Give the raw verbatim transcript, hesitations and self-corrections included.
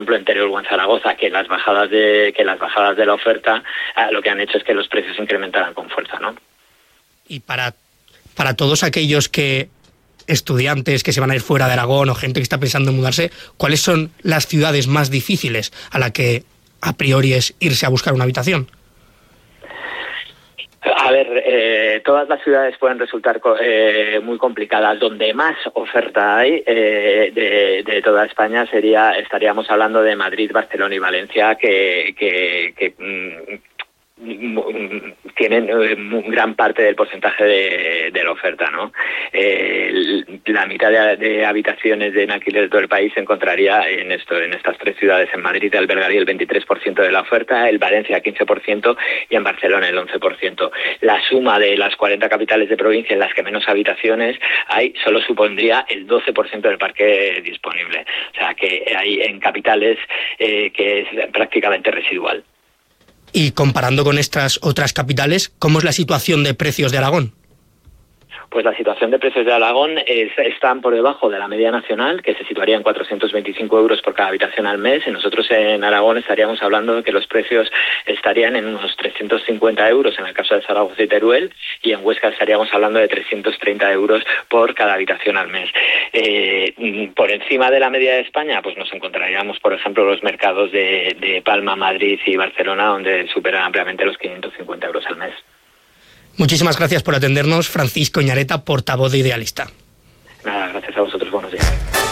en Teruel o en Zaragoza, que las bajadas de que las bajadas de la oferta eh, lo que han hecho es que los precios se incrementaran con fuerza, ¿no? Y para, para todos aquellos que estudiantes que se van a ir fuera de Aragón o gente que está pensando en mudarse, ¿cuáles son las ciudades más difíciles a la que a priori es irse a buscar una habitación? A ver, eh, todas las ciudades pueden resultar eh, muy complicadas. Donde más oferta hay eh, de, de toda España sería, estaríamos hablando de Madrid, Barcelona y Valencia, que, que, que mm, tienen gran parte del porcentaje de, de la oferta, ¿no? Eh, la mitad de, de habitaciones en alquiler de todo el país se encontraría en esto, en estas tres ciudades. En Madrid albergaría el veintitrés por ciento de la oferta, en Valencia el quince por ciento y en Barcelona el once por ciento. La suma de las cuarenta capitales de provincia en las que menos habitaciones hay solo supondría el doce por ciento del parque disponible. O sea que hay en capitales eh, que es prácticamente residual. Y comparando con estas otras capitales, ¿cómo es la situación de precios de Aragón? Pues la situación de precios de Aragón es, están por debajo de la media nacional, que se situaría en cuatrocientos veinticinco euros por cada habitación al mes. Y nosotros en Aragón estaríamos hablando de que los precios estarían en unos trescientos cincuenta euros en el caso de Zaragoza y Teruel, y en Huesca estaríamos hablando de trescientos treinta euros por cada habitación al mes. Eh, por encima de la media de España, pues nos encontraríamos, por ejemplo, los mercados de, de Palma, Madrid y Barcelona, donde superan ampliamente los quinientos cincuenta euros al mes. Muchísimas gracias por atendernos, Francisco Iñareta, portavoz de Idealista. Nada, gracias a vosotros, buenos días.